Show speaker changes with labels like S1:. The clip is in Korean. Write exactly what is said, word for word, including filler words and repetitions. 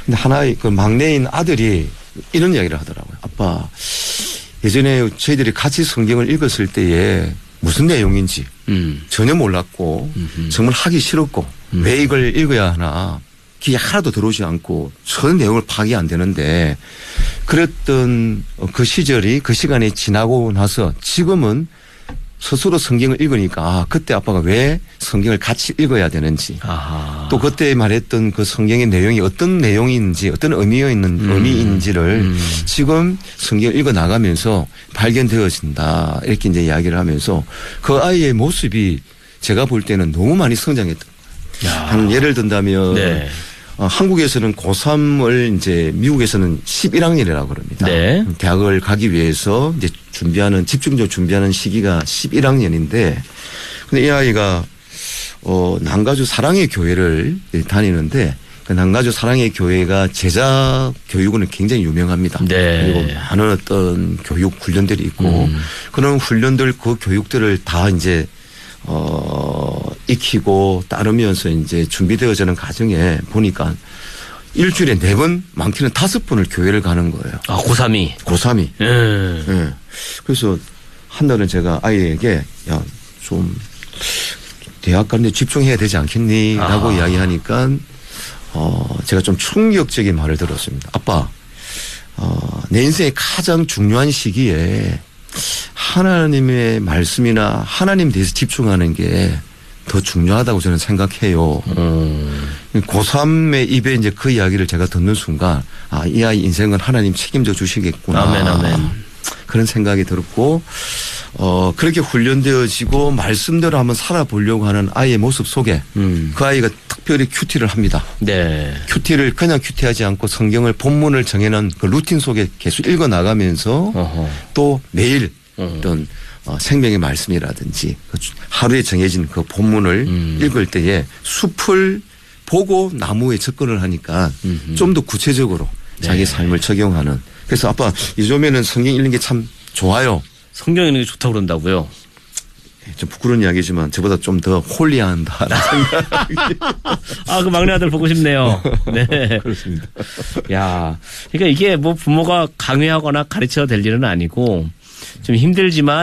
S1: 근데 하나의 그 막내인 아들이 이런 이야기를 하더라고요. 아빠, 예전에 저희들이 같이 성경을 읽었을 때에 무슨 내용인지 음. 전혀 몰랐고 음흠. 정말 하기 싫었고 음. 왜 이걸 읽어야 하나 귀에 하나도 들어오지 않고 전 내용을 파악이 안 되는데 그랬던 그 시절이 그 시간이 지나고 나서 지금은 스스로 성경을 읽으니까 아, 그때 아빠가 왜 성경을 같이 읽어야 되는지 아하. 또 그때 말했던 그 성경의 내용이 어떤 내용인지 어떤 의미가 있는 음. 의미인지를 음. 지금 성경을 읽어 나가면서 발견되어진다 이렇게 이제 이야기를 하면서 그 아이의 모습이 제가 볼 때는 너무 많이 성장했던 거예요. 한 예를 든다면 네. 어, 한국에서는 고삼을 이제 미국에서는 십일 학년이라고 그럽니다. 네. 대학을 가기 위해서 이제 준비하는 집중적으로 준비하는 시기가 십일 학년인데 근데 이 아이가 어, 남가주 사랑의 교회를 다니는데 그 남가주 사랑의 교회가 제자 교육은 굉장히 유명합니다. 네. 그리고 많은 어떤 교육 훈련들이 있고 음. 그런 훈련들 그 교육들을 다 이제 어, 익히고 따르면서 이제 준비되어지는 과정에 보니까 일주일에 네 번, 많게는 다섯 번을 교회를 가는 거예요.
S2: 아, 고삼이?
S1: 고삼이. 음. 네. 그래서 한 날은 제가 아이에게 야, 좀 대학 가는데 집중해야 되지 않겠니? 라고 아. 이야기하니까 어, 제가 좀 충격적인 말을 들었습니다. 아빠, 어, 내 인생의 가장 중요한 시기에 하나님의 말씀이나 하나님에 대해서 집중하는 게 더 중요하다고 저는 생각해요. 음. 고삼의 입에 이제 그 이야기를 제가 듣는 순간 아, 이 아이 인생은 하나님 책임져 주시겠구나.
S2: 아멘, 아멘.
S1: 그런 생각이 들었고 어, 그렇게 훈련되어지고 말씀대로 한번 살아보려고 하는 아이의 모습 속에 음. 그 아이가 특별히 큐티를 합니다. 네. 큐티를 그냥 큐티하지 않고 성경을 본문을 정해놓은 그 루틴 속에 계속 읽어 나가면서 어허. 또 매일 어허. 어떤 어, 생명의 말씀이라든지 그 하루에 정해진 그 본문을 음. 읽을 때에 숲을 보고 나무에 접근을 하니까 좀 더 구체적으로 네. 자기 삶을 적용하는. 그래서 아빠 요즘에는 성경 읽는 게 참 좋아요.
S2: 성경 읽는 게 좋다고 그런다고요?
S1: 좀 부끄러운 이야기지만 저보다 좀 더 홀리한다라는 생각이.
S2: 아, 그 막내 아들 보고 싶네요. 네.
S1: 그렇습니다.
S2: 야, 그러니까 이게 뭐 부모가 강요하거나 가르쳐야 될 일은 아니고 좀 힘들지만